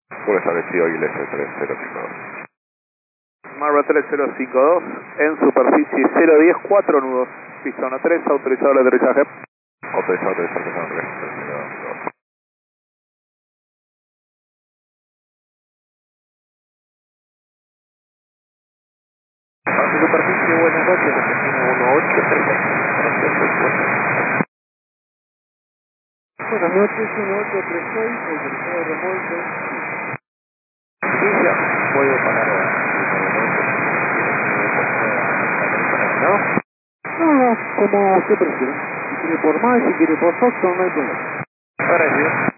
Por establecido ILS 3052. Marva 3052 en superficie 010, 4 nudos. Pista 13, autorizado el aterrizaje. Autorizado, autorizado, autorizado. En superficie, buenas noches, Argentina 1836. Buenas noches, 1836, autorizado remolque. Inicia, vuelvo para ahora. No, como usted prefiera. Si quiere por más, si quiere por Foxton, no hay problema. Agradecido.